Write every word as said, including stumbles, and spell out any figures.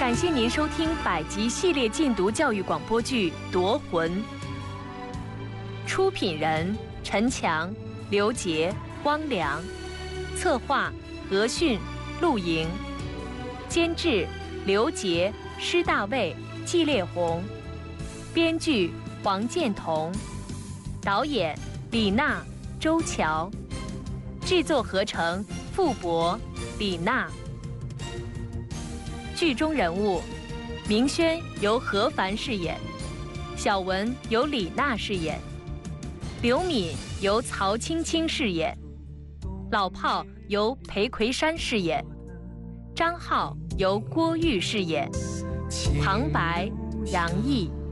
感谢您收听百集系列禁毒教育广播剧《夺魂》，出品人陈强、刘杰、汪良，策划何迅、陆莹，监制刘杰、施大卫、季烈红，编剧黄建彤，导演李娜、周乔，制作合成傅博、李娜。剧中人物：明轩由何凡饰演，小文由李娜饰演，刘敏由曹青青饰演，老炮由裴魁山饰演，张浩由郭玉饰演，旁白杨毅。